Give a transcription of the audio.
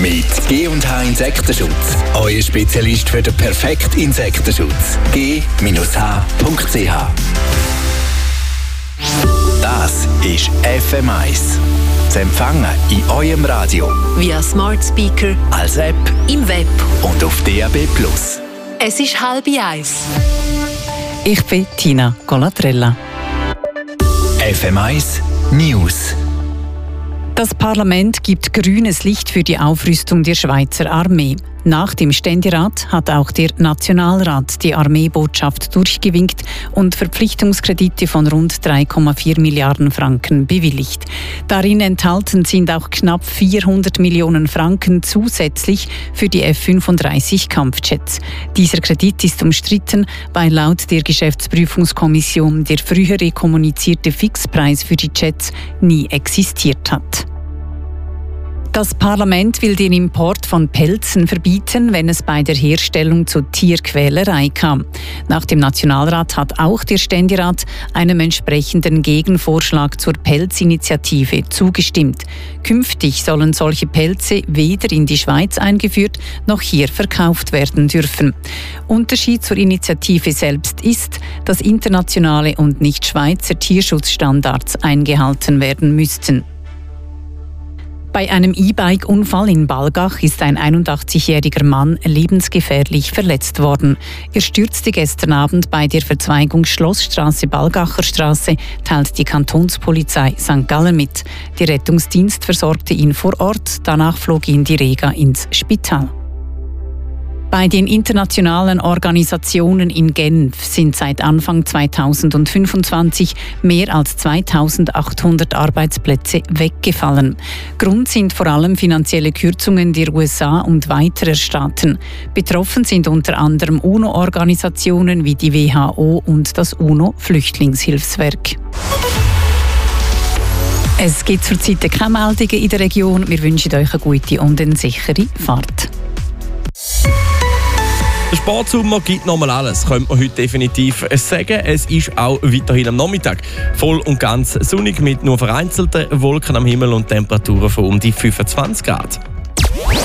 mit G&H Insektenschutz. Euer Spezialist für den perfekten Insektenschutz. G-H.ch. Das ist FM1. Zu empfangen in eurem Radio. Via Smart Speaker. Als App. Im Web. Und auf DAB+. Es ist 12:30. Ich bin Tina Colatrella. FM1 News. Das Parlament gibt grünes Licht für die Aufrüstung der Schweizer Armee. Nach dem Ständerat hat auch der Nationalrat die Armeebotschaft durchgewinkt und Verpflichtungskredite von rund 3,4 Milliarden Franken bewilligt. Darin enthalten sind auch knapp 400 Millionen Franken zusätzlich für die F-35 Kampfjets. Dieser Kredit ist umstritten, weil laut der Geschäftsprüfungskommission der frühere kommunizierte Fixpreis für die Jets nie existiert hat. Das Parlament will den Import von Pelzen verbieten, wenn es bei der Herstellung zu Tierquälerei kam. Nach dem Nationalrat hat auch der Ständerat einem entsprechenden Gegenvorschlag zur Pelzinitiative zugestimmt. Künftig sollen solche Pelze weder in die Schweiz eingeführt noch hier verkauft werden dürfen. Unterschied zur Initiative selbst ist, dass internationale und nicht Schweizer Tierschutzstandards eingehalten werden müssten. Bei einem E-Bike-Unfall in Balgach ist ein 81-jähriger Mann lebensgefährlich verletzt worden. Er stürzte gestern Abend bei der Verzweigung Schlossstraße-Balgacher Straße, teilt die Kantonspolizei St. Gallen mit. Der Rettungsdienst versorgte ihn vor Ort, danach flog ihn die Rega ins Spital. Bei den internationalen Organisationen in Genf sind seit Anfang 2025 mehr als 2800 Arbeitsplätze weggefallen. Grund sind vor allem finanzielle Kürzungen der USA und weiterer Staaten. Betroffen sind unter anderem UNO-Organisationen wie die WHO und das UNO-Flüchtlingshilfswerk. Es gibt zurzeit keine Meldungen in der Region. Wir wünschen euch eine gute und eine sichere Fahrt. Der Sportsommer gibt nochmal alles, könnte man heute definitiv sagen. Es ist auch weiterhin am Nachmittag voll und ganz sonnig mit nur vereinzelten Wolken am Himmel und Temperaturen von um die 25 Grad.